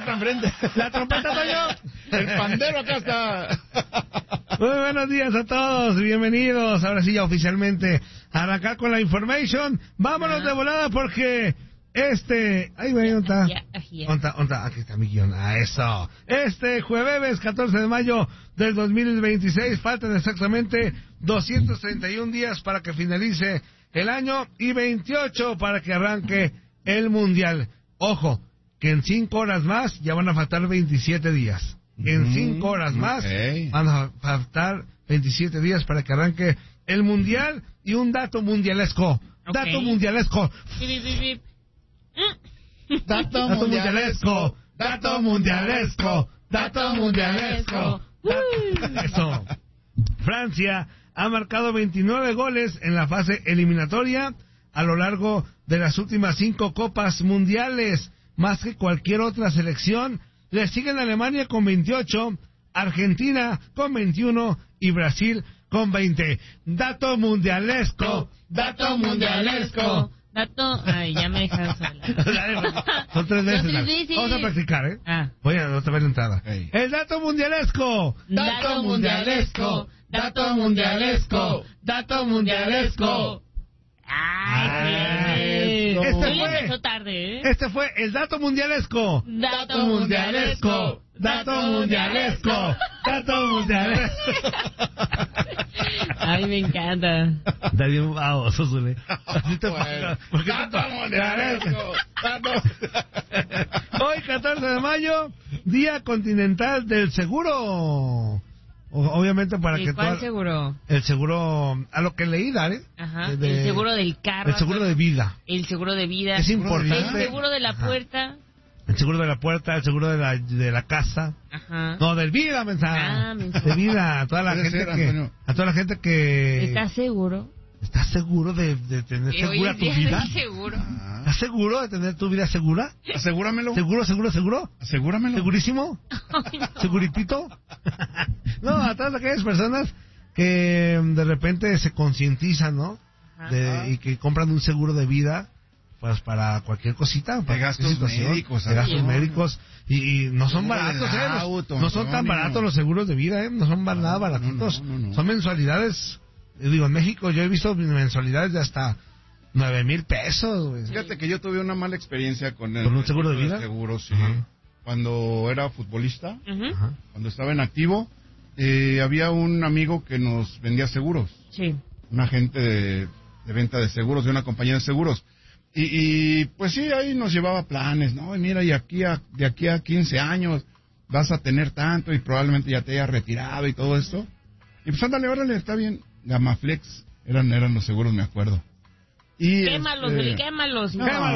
trompeta enfrente. La trompeta soy yo. El pandero acá está. Muy buenos días a todos, bienvenidos. Ahora sí ya oficialmente a arrancar con la information. Vámonos de volada porque Ay, güey, ¿dónde está? Aquí está mi guión. Eso. Jueves 14 de mayo del 2026. Faltan exactamente 231 días para que finalice el año y 28 para que arranque el Mundial. Ojo, que en 5 horas más ya van a faltar 27 días. En 5 horas más van a faltar 27 días para que arranque el Mundial. Y un dato mundialesco. Dato mundialesco. Dato mundialesco. Dato mundialesco. Dato mundialesco. Eso. Francia ha marcado 29 goles en la fase eliminatoria a lo largo de las últimas 5 copas mundiales, más que cualquier otra selección. Le siguen Alemania con 28, Argentina con 21 y Brasil con 20. Dato mundialesco. Dato mundialesco. Ay, ya me dejaron sola. Son 3 veces. Vamos a practicar, ¿eh? Voy a otra vez la entrada. El dato mundialesco. Dato mundialesco. Dato mundialesco. Dato mundialesco. Ay, empezó tarde, ¿eh? Este fue el dato mundialesco. Dato mundialesco. Dato mundialesco. Dato mundialesco. Ay, me encanta. David, vamos, Zule. Dato mundialesco. Hoy, 14 de mayo, Día Continental del Seguro. Obviamente para que ¿Cuál seguro? El seguro, a lo que leí, Dale. Ajá, el seguro del carro. El seguro de vida. El seguro de vida. Es importante. El seguro de la puerta. El seguro de la puerta, el seguro de la casa. Ajá. No, del vida, mensaje. De vida, a toda la gente que ¿Estás seguro? ¿Estás seguro de tener segura tu vida? Seguro. ¿Estás seguro de tener tu vida segura? Asegúramelo. ¿Seguro? Asegúramelo. ¿Segurísimo? Ay, no. ¿Seguritito? No, a todas aquellas personas que de repente se concientizan, ¿no? Y que compran un seguro de vida, pues para cualquier cosita, para de gastos médicos, de gastos médicos, y no son baratos, no son tan baratos los seguros de vida, no son nada baratitos, son mensualidades. Digo, en México yo he visto mensualidades de hasta 9,000 pesos, güey. Fíjate que yo tuve una mala experiencia con un seguro de vida. Seguro, sí. Cuando era futbolista, cuando estaba en activo, había un amigo que nos vendía seguros. Sí. Un agente de venta de seguros, de una compañía de seguros. Y pues sí, ahí nos llevaba planes, ¿no? Y mira, de aquí a 15 años vas a tener tanto y probablemente ya te hayas retirado y todo esto. Y pues órale, está bien. Gamaflex eran los seguros, me acuerdo. Y quémalos, quémalos.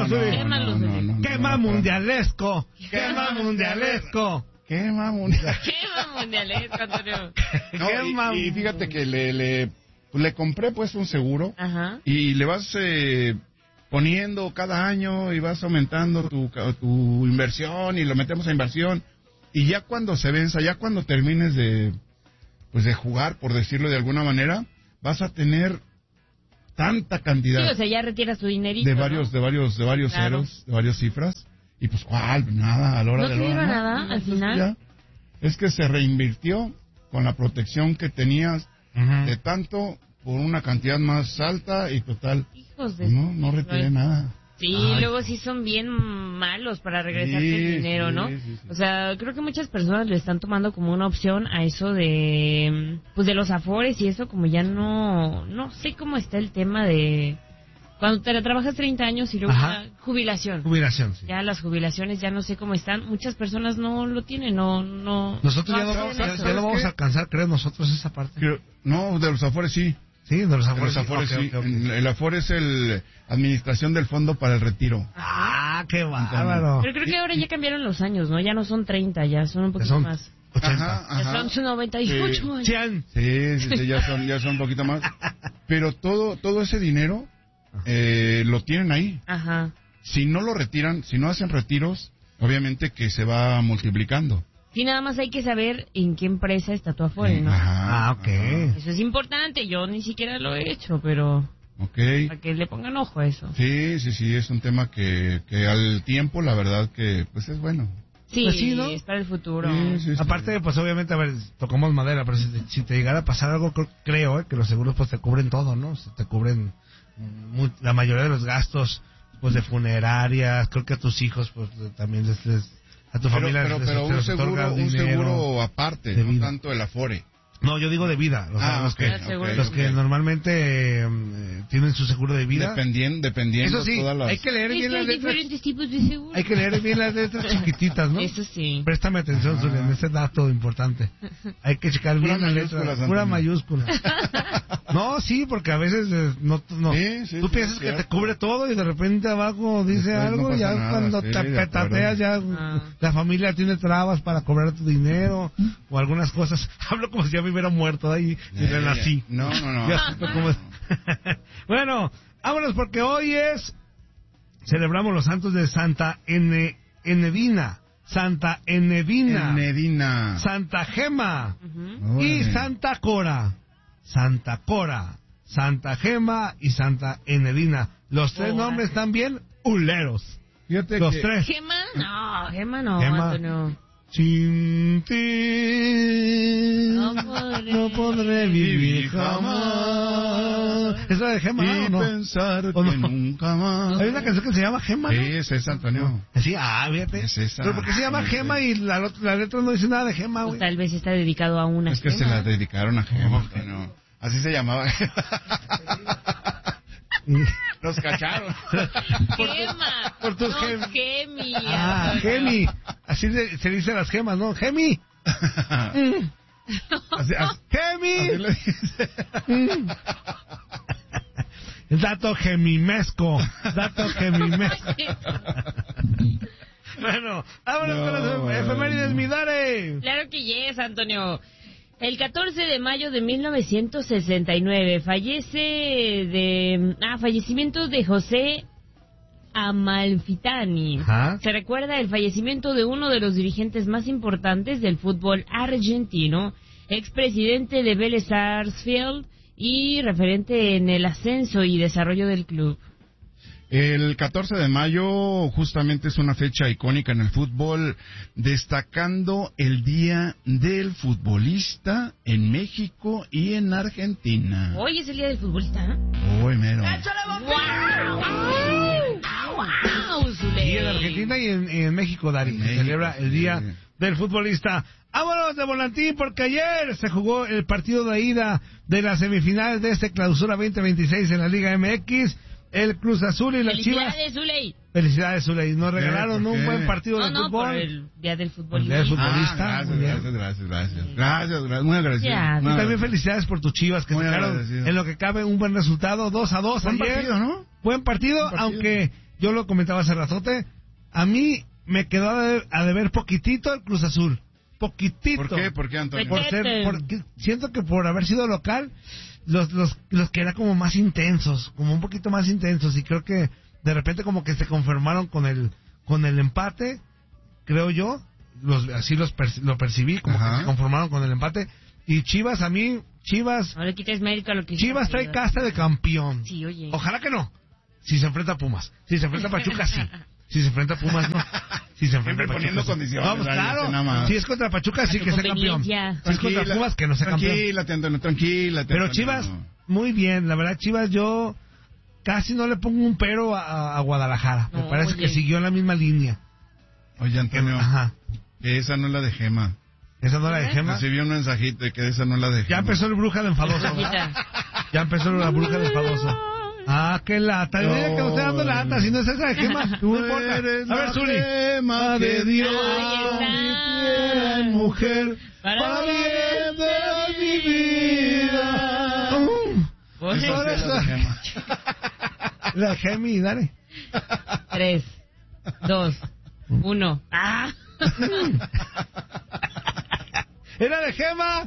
Quema mundialesco. Quema mundialesco. Quema mundialesco, Antonio. No, y fíjate que le compré pues un seguro. Ajá. Y le vas poniendo cada año y vas aumentando tu inversión y lo metemos a inversión. Y ya cuando se venza, ya cuando termines de jugar, por decirlo de alguna manera, vas a tener tanta cantidad. Sí, o sea, ya retiras tu dinerito. De varios ceros, de varias cifras. Y pues, ¿cuál? Nada, a la hora de la hora. ¿No te dieron nada al final? Ya. Es que se reinvirtió con la protección que tenías de tanto por una cantidad más alta y total. Hijos de... No retiré nada. Sí, luego sí son bien malos para regresarte el dinero, ¿no? Sí. O sea, creo que muchas personas le están tomando como una opción a eso de los afores y eso, como ya no sé cómo está el tema de cuando te trabajas 30 años y luego jubilación. Jubilación, sí. Ya las jubilaciones ya no sé cómo están, muchas personas no lo tienen, no. Nosotros ya no vamos a alcanzar, creo nosotros esa parte. No, de los afores sí. Sí, de los afores sí. Okay. El afore es el administración del fondo para el retiro. Ah, qué bárbaro. Pero creo que ahora ya cambiaron los años, ¿no? Ya no son 30, ya son un poquito más. 80. Ya son 98. Sí, ya son un poquito más. Pero todo ese dinero lo tienen ahí. Ajá. Si no lo retiran, si no hacen retiros, obviamente que se va multiplicando. Sí, nada más hay que saber en qué empresa está tu afore, ¿no? Ok. Eso es importante, yo ni siquiera lo he hecho, pero... Okay. Para que le pongan ojo a eso. Sí, es un tema que al tiempo, la verdad que pues es bueno. Sí, pues sí, ¿no? es para el futuro. Sí. Aparte, pues obviamente, a ver, tocamos madera, pero si te llegara a pasar algo, creo que los seguros pues te cubren todo, ¿no? Te cubren la mayoría de los gastos, pues de funerarias, creo que a tus hijos, pues también a tu familia pero les otorga un dinero seguro aparte, no tanto el Afore. No, yo digo de vida. O sea, los que normalmente tienen su seguro de vida. Dependiendo. Eso sí, todas las... hay que leer bien las letras. Diferentes tipos de seguro. Hay que leer bien las letras chiquititas, ¿no? Eso sí. Préstame atención, Zulian, ese dato importante. Hay que checar bien las letras. Pura mayúscula. No, sí, porque a veces no. Sí, tú piensas que te cubre todo y de repente abajo dice después algo no y ya nada, cuando sí, te petateas ya la familia tiene trabas para cobrar tu dinero o algunas cosas. Hablo como si ya me hubiera muerto ahí y renací. No. Ya supe cómo es. Bueno, vámonos porque hoy celebramos los santos de Santa Enedina, Santa Enedina, Santa Gema y Santa Cora. Santa Cora, Santa Gema y Santa Enedina. Los tres nombres están bien huleros. Fíjate los tres. ¿Gema? No, Antonio. Sin ti no podré vivir jamás. ¿Es la de Gema, y no? pensar que nunca más. Hay una canción que se llama Gema, ¿no? Sí, es esa, Antonio. Sí, fíjate. Es esa. ¿Pero por qué se llama Gema y la letra no dice nada de Gema, güey? Pues tal vez está dedicado a una Es que Gema. se la dedicaron a Gema, Antonio. Así se llamaba. Los cacharon. Gema. Por tus Gemi. Gemi. Así se dice las gemas, ¿no? Gemi. Gemi. Así le dice. Dato gemimesco. Bueno, vámonos con las efemérides, mi Dare. Claro que yes, Antonio. El 14 de mayo de 1969 fallecimiento de José Amalfitani. Ajá. Se recuerda el fallecimiento de uno de los dirigentes más importantes del fútbol argentino, expresidente de Vélez Sarsfield y referente en el ascenso y desarrollo del club. El 14 de mayo justamente es una fecha icónica en el fútbol, destacando el Día del Futbolista en México y en Argentina. Hoy es el Día del Futbolista, ¿eh? Hoy mero. ¡Wow! Y en Argentina y en México, Dari, se celebra el Día del Futbolista. Vámonos de volantín porque ayer se jugó el partido de ida de las semifinales de Clausura 2026 en la Liga MX. El Cruz Azul y las Chivas. Felicidades, Zuley. Nos regalaron un buen partido de fútbol. Por el Día del Futbolista. El Día del Futbolista. Gracias. Muy agradecido. Y también felicidades por tus Chivas que sacaron en lo que cabe un buen resultado, 2-2 Buen ayer. partido, ¿no? Buen partido, aunque yo lo comentaba hace ratote, a mí me quedó a deber poquitito el Cruz Azul. Poquitito. ¿Por qué, Antonio? Porque siento que por haber sido local, los que eran como más intensos, como un poquito más intensos, y creo que de repente como que se conformaron con el empate, creo yo, así lo percibí, como que se conformaron con el empate. Y Chivas, a mí, No le quites mérito a lo que Chivas trae casta de campeón. Sí, oye. Ojalá que no. Si se enfrenta a Pumas. Si se enfrenta a Pachuca, sí. Si se enfrenta a Pumas, no. Si se enfrenta Siempre a Pachuca, poniendo sí. condiciones. Vamos, claro. Si es contra Pachuca, sí que sea campeón. Si es contra Pumas, que no sea campeón. Tranquila. Pero Chivas, muy bien. La verdad, Chivas, yo casi no le pongo un pero a Guadalajara. Me parece que siguió en la misma línea. Oye, Antonio, que esa no es la de Gema. ¿Esa no es la de Gema? Recibí un mensajito de que esa no es la de Gema. Ya empezó el bruja de enfadoso. Ya empezó la bruja de enfadoso. Qué lata. Yo diría que me estoy dando lata. Si no es esa de Gema, no importa. A ver, Zuli. Gema de Dios, mi mujer, para bien de mi vida. La Gemi, dale. 3, 2, 1. ¿Era de Gema?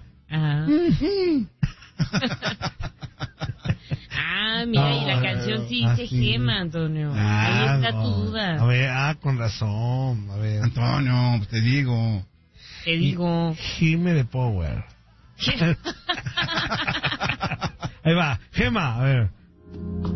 Mira, y la canción sí dice Gema, Antonio. Ahí está tu duda. A ver, con razón. A ver. Antonio, te digo. Gime de Power. Ahí va, Gema, a ver.